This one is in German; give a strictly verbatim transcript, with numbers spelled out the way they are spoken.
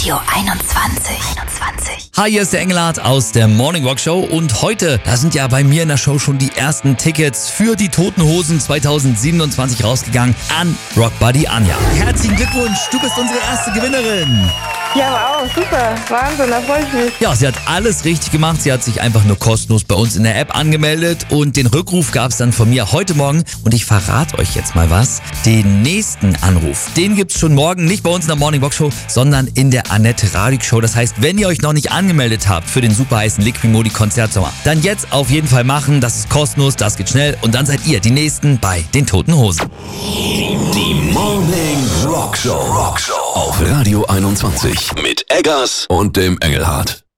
Radio einundzwanzig. einundzwanzig. Hi, hier ist der Engelhardt aus der Morning Walk Show und heute, da sind ja bei mir in der Show schon die ersten Tickets für die Toten Hosen zwanzig siebenundzwanzig rausgegangen an Rock Buddy Anja. Herzlichen Glückwunsch, du bist unsere erste Gewinnerin. Ja, wow, super, Wahnsinn, da freue ich mich. Ja, sie hat alles richtig gemacht. Sie hat sich einfach nur kostenlos bei uns in der App angemeldet und den Rückruf gab es dann von mir heute Morgen. Und ich verrate euch jetzt mal was. Den nächsten Anruf, den gibt's schon morgen, nicht bei uns in der Morning Walk Show, sondern in der Annette Radig Show. Das heißt, wenn ihr euch noch nicht angemeldet habt für den super heißen Liquimodi Konzertsommer, dann jetzt auf jeden Fall machen. Das ist kostenlos, das geht schnell und dann seid ihr die Nächsten bei den Toten Hosen. Die Morning Rock Show. Rock Show auf Radio einundzwanzig mit Eggers und dem Engelhardt.